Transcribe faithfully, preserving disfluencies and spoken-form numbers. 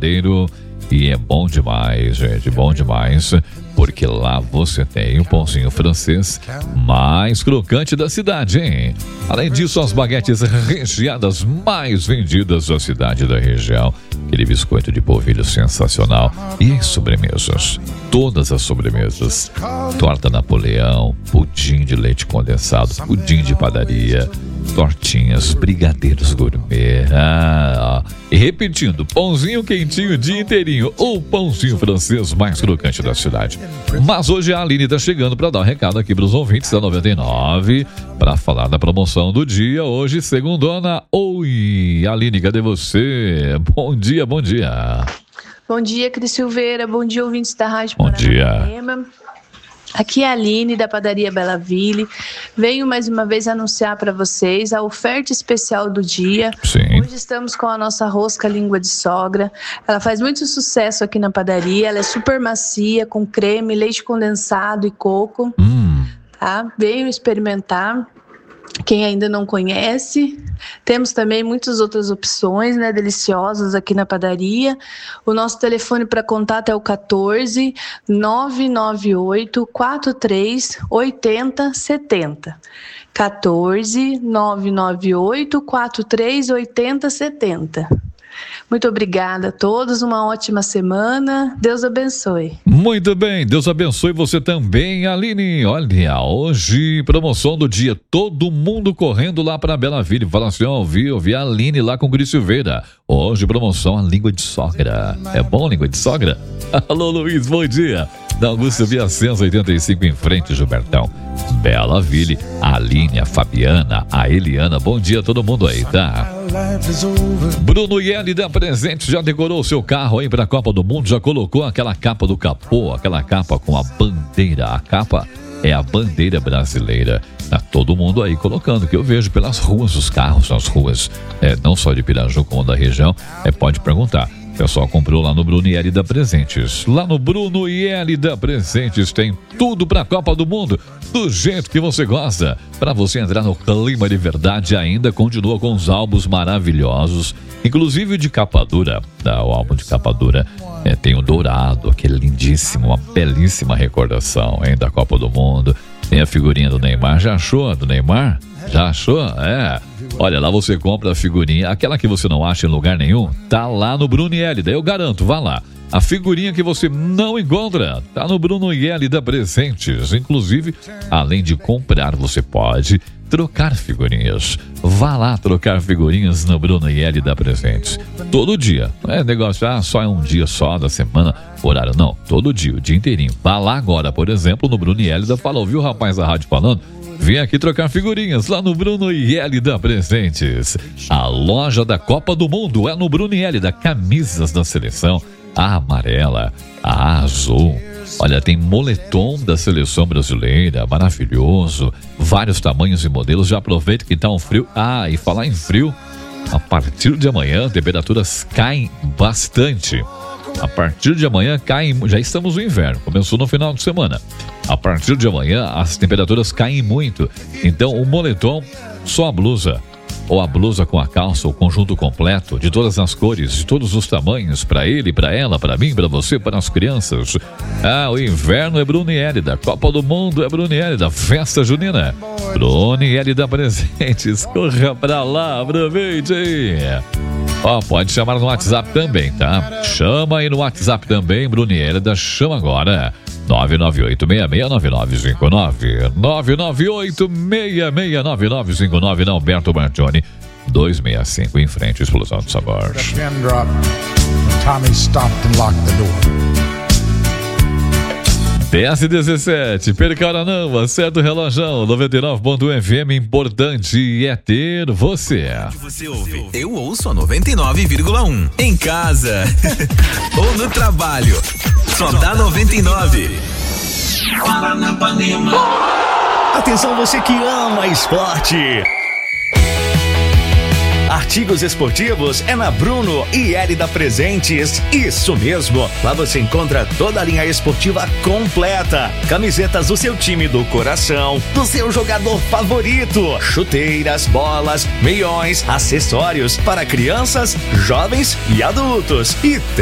Brigadeiro. E é bom demais, gente, bom demais, porque lá você tem o pãozinho francês mais crocante da cidade, hein? Além disso, as baguetes recheadas mais vendidas da cidade e da região. Aquele biscoito de polvilho sensacional. E as sobremesas, todas as sobremesas. Torta Napoleão, pudim de leite condensado, pudim de padaria, tortinhas, brigadeiros gourmet. Ah, e repetindo, pãozinho quentinho o dia inteirinho, ou pãozinho francês mais crocante da cidade. Mas hoje a Aline tá chegando para dar um recado aqui para os ouvintes da noventa e nove, para falar da promoção do dia, hoje, segundona. Oi, Aline, cadê você? Bom dia, bom dia. Bom dia, Cris Silveira, bom dia, ouvintes da Rádio Bom dia. Aqui é a Aline, da Padaria Bela Ville. Venho mais uma vez anunciar para vocês a oferta especial do dia. Sim. Hoje estamos com a nossa rosca língua de sogra. Ela faz muito sucesso aqui na padaria. Ela é super macia, com creme, leite condensado e coco. Hum. Tá? Venham experimentar. Quem ainda não conhece, temos também muitas outras opções, né, deliciosas aqui na padaria. O nosso telefone para contato é o quatorze, nove nove oito, quatro três, oito zero sete zero. quatorze, nove nove oito, quatro três, oito zero sete zero. Muito obrigada a todos, uma ótima semana, Deus abençoe. Muito bem, Deus abençoe você também, Aline. Olha, hoje, promoção do dia, todo mundo correndo lá para Bela Ville. Fala assim, ó, ouvi, ouvi a Aline lá com o Cris Silveira. Hoje, promoção, a língua de sogra. É bom, língua de sogra? Alô, Luiz, bom dia. Da Augusto Viacenza, oitenta e cinco, em frente, Gilbertão. Bela Ville, a Aline, a Fabiana, a Eliana, bom dia a todo mundo aí, tá? Bruno Ieli da Presente já decorou o seu carro aí pra Copa do Mundo, já colocou aquela capa do capô, aquela capa com a bandeira, a capa é a bandeira brasileira. Tá todo mundo aí colocando, que eu vejo pelas ruas, os carros nas ruas, é, não só de Piraju como da região, é, pode perguntar. O pessoal comprou lá no Bruno Ieli da Presentes. Lá no Bruno Ieli da Presentes tem tudo pra Copa do Mundo, do jeito que você gosta. Pra você entrar no clima de verdade, ainda continua com os álbuns maravilhosos, inclusive de capa dura. Tá, o álbum de capa dura é, tem o dourado, aquele lindíssimo, uma belíssima recordação, hein, da Copa do Mundo. Tem a figurinha do Neymar. Já achou do Neymar? Já achou? É. Olha, lá você compra a figurinha, aquela que você não acha em lugar nenhum, tá lá no Bruno Ieli, daí eu garanto, vá lá. A figurinha que você não encontra, tá no Bruno Ieli da Presentes. Inclusive, além de comprar, você pode trocar figurinhas. Vá lá trocar figurinhas no Bruno Ieli da Presentes. Todo dia. Não é negócio, ah, só é um dia só da semana, horário. Não, todo dia, o dia inteirinho. Vá lá agora, por exemplo, no Bruno Ieli da Falou. Viu o rapaz da rádio falando? Vem aqui trocar figurinhas lá no Bruno Ieli da Presentes. A loja da Copa do Mundo é no Bruno Ieli, da camisas da seleção. A amarela, a azul. Olha, tem moletom da seleção brasileira, maravilhoso. Vários tamanhos e modelos. Já aproveita que tá um frio. Ah, e falar em frio, a partir de amanhã, temperaturas caem bastante. A partir de amanhã caem, já estamos no inverno, começou no final de semana. A partir de amanhã as temperaturas caem muito. Então o moletom, só a blusa, ou a blusa com a calça, o conjunto completo, de todas as cores, de todos os tamanhos, para ele, para ela, para mim, para você, para as crianças. Ah, o inverno é Bruno Ieli, da Copa do Mundo é Bruno Ieli, da festa junina. Bruno Ieli da Presentes, corra pra lá, aproveite aí. Ó, pode chamar no WhatsApp também, tá? Chama aí no WhatsApp também, Bruno Ieli, chama agora. nove nove oito seis seis nove nove cinco nove nove nove oito seis seis nove nove cinco nove, na Alberto Martioni duzentos e sessenta e cinco, em frente, Explosão do Sabor. dez e dezessete, perca a hora não, acerta o relógio. Noventa e nove ponto um F M, importante é ter você. Você ouve? Eu ouço a noventa e nove vírgula um. Em casa ou no trabalho, só dá noventa e nove. Atenção, você que ama esporte. Artigos esportivos é na Bruno Ieli da Presentes. Isso mesmo, lá você encontra toda a linha esportiva completa. Camisetas do seu time do coração, do seu jogador favorito, chuteiras, bolas, meiões, acessórios para crianças, jovens e adultos. E